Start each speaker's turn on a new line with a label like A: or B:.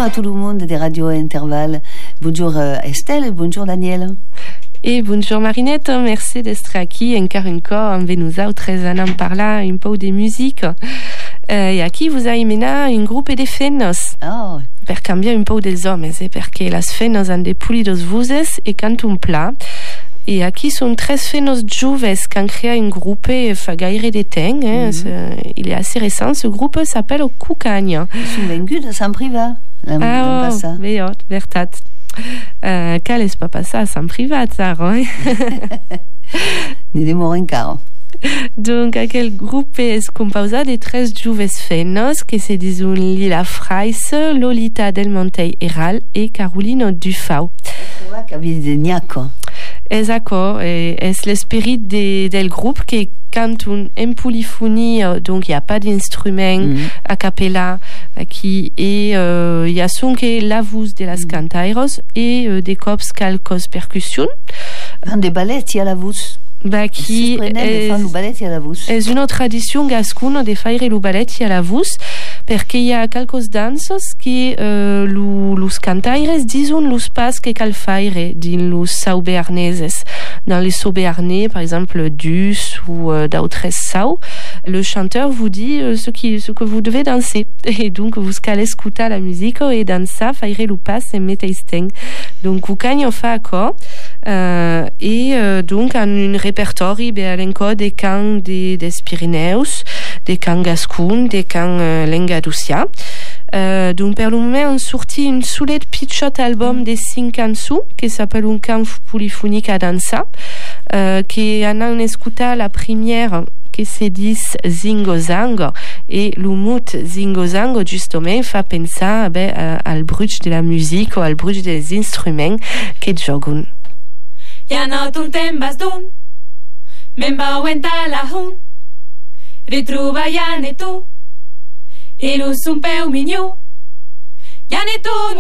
A: à tout le monde des radios Intervalle. Bonjour Estelle et bonjour Daniel.
B: Et bonjour Marinette, merci d'être ici encore une fois amb nosaltres anant parlar un peu de musique. E aquí vous aimena un groupe de fenos.
A: Oh.
B: Per canviar un peu dels homes, perquè les fenos han de pulidos voces e canten un pla. E aquí són 3 fenos joves qui han creat un groupe fa gaire de temps. Il est assez récent. Ce groupe s'appelle Cucagna.
A: Ils sont venus de Sant Privat.
B: Veritat. Cal és pas passar a Sant Privat, Sara.
A: Ni demora encara.
B: Donc, aquel groupe est composé de 13 joves fenos que se diuen Lila Freis, Lolita Del Montey Heral et Carolina Dufau.
A: C'est là qu'il y a des niaco.
B: Exacto, es l'esprit del groupe qui cante en polyphonie, donc il n'y a pas d'instrument a cappella qui et il y a son que la voix de las cantairos et des cops calcos percussion.
A: Des ballets à la voix.
B: Qui és una tradició gascuna de faire el ballet a la voix perquè hi ha quelques danses que los cantaires diuen los pas que cal faire dins los sau bearneses. Dans les sauts béarnais, par exemple dus ou d'autres sauts, le chanteur vous dit ce que vous devez danser. Et donc vous allez écouter la musique et danser, faire le pas et mettre temps. Donc Cucagna fa accord donc en un répertori a l'encore des cants des Pyrénées, des cants gascons, des cants lengadocia. Donc per le moment on sortit un solet pitchot album de 5 cançons qui s'appelle un camp polyphonique à dansa qui en a écouté la première qui se dit Zingo Zango et le mot Zingo Zango justement fa pensar al bruit de la musique ou al bruit des instruments que joguen.
C: Ja no tuntem vas d'un, me'n va aguantar la hun, retroballant e tu, i l'ús un peu minyó, ja ne tu